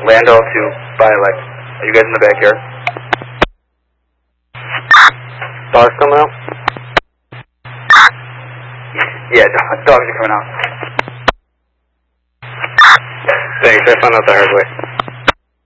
Landau to Biolect. Are you guys in the backyard? Dogs coming out? Yeah, dogs are coming out. Thanks, I found out the hard way.